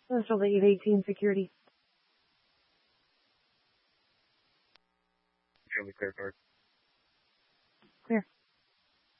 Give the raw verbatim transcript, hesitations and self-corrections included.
Central eight eighteen security. Show me clear card. Clear.